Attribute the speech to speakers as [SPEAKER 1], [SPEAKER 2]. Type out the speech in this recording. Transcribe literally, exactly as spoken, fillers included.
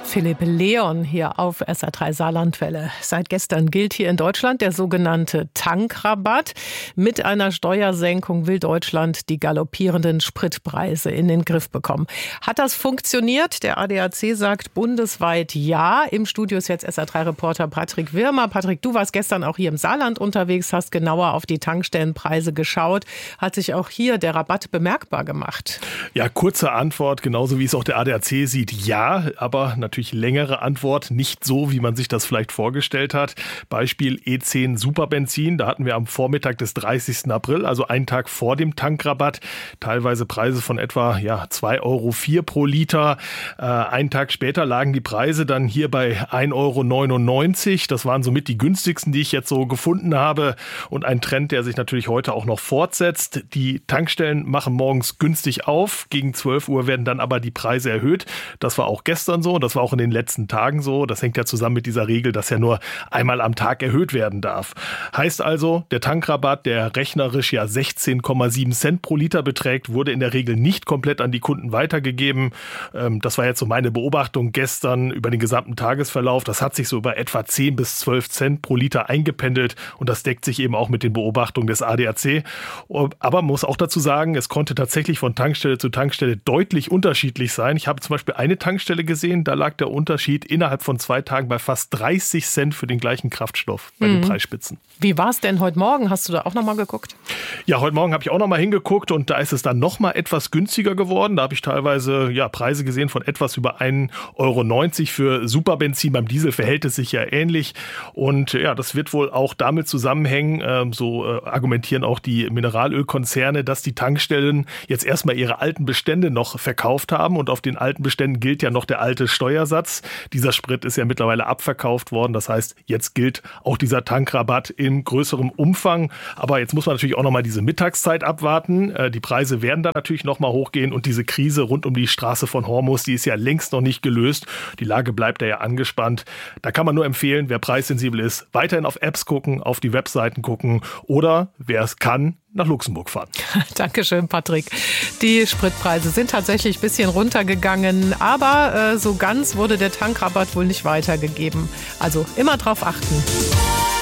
[SPEAKER 1] Philipp Leon hier auf S R drei Saarlandwelle. Seit gestern gilt hier in Deutschland der sogenannte Tankrabatt. Mit einer Steuersenkung will Deutschland die galoppierenden Spritpreise in den Griff bekommen. Hat das funktioniert? Der A D A C sagt bundesweit ja. Im Studio ist jetzt S R drei Reporter Patrick Wirmer. Patrick, du warst gestern auch hier im Saarland unterwegs, hast genauer auf die Tankstellenpreise geschaut. Hat sich auch hier der Rabatt bemerkbar gemacht?
[SPEAKER 2] Ja, kurze Antwort, genauso wie es auch der A D A C sieht, ja, aber natürlich längere Antwort, nicht so, wie man sich das vielleicht vorgestellt hat. Beispiel E zehn Superbenzin, da hatten wir am Vormittag des dreißigsten April, also einen Tag vor dem Tankrabatt, teilweise Preise von etwa ja, zwei Euro vier pro Liter. Äh, einen Tag später lagen die Preise dann hier bei ein Euro neunundneunzig. Das waren somit die günstigsten, die ich jetzt so gefunden habe. Und ein Trend, der sich natürlich heute auch noch fortsetzt. Die Tankstellen machen morgens günstig auf. Gegen zwölf Uhr werden dann aber die Preise erhöht. Das war auch gestern so, das war auch in den letzten Tagen so. Das hängt ja zusammen mit dieser Regel, dass ja nur einmal am Tag erhöht werden darf. Heißt also, der Tankrabatt, der rechnerisch ja sechzehn Komma sieben Cent pro Liter beträgt, wurde in der Regel nicht komplett an die Kunden weitergegeben. Das war jetzt so meine Beobachtung gestern über den gesamten Tagesverlauf. Das hat sich so über etwa zehn bis zwölf Cent pro Liter eingependelt und das deckt sich eben auch mit den Beobachtungen des A D A C. Aber man muss auch dazu sagen, es konnte tatsächlich von Tankstelle zu Tankstelle deutlich unterschiedlich sein. Ich habe zum Beispiel eine Tankstelle gesehen, da lag der Unterschied innerhalb von zwei Tagen bei fast dreißig Cent für den gleichen Kraftstoff bei mhm. den Preisspitzen.
[SPEAKER 1] Wie war es denn heute Morgen? Hast du da auch noch mal geguckt?
[SPEAKER 2] Ja, heute Morgen habe ich auch noch mal hingeguckt und da ist es dann noch mal etwas günstiger geworden. Da habe ich teilweise ja, Preise gesehen von etwas über ein Euro neunzig für Superbenzin. Beim Diesel verhält es sich ja ähnlich. Und ja, das wird wohl auch damit zusammenhängen, äh, so äh, argumentieren auch die Mineralölkonzerne, dass die Tankstellen jetzt erstmal ihre alten Bestände noch verkauft haben. Und auf den alten Beständen gilt ja noch der alte Steuersatz. Dieser Sprit ist ja mittlerweile abverkauft worden. Das heißt, jetzt gilt auch dieser Tankrabatt in größerem Umfang. Aber jetzt muss man natürlich auch noch mal diese Mittagszeit abwarten. Äh, die Preise werden da natürlich noch mal hochgehen. Und diese Krise rund um die Straße von Hormuz, die ist ja längst noch nicht gelöst. Die Lage bleibt ja angespannt. Da kann man nur empfehlen, wer preissensibel ist, weiterhin auf Apps gucken, auf die Webseiten gucken oder, wer es kann, nach Luxemburg fahren.
[SPEAKER 1] Dankeschön, Patrick. Die Spritpreise sind tatsächlich ein bisschen runtergegangen, aber äh, so ganz wurde der Tankrabatt wohl nicht weitergegeben. Also immer drauf achten.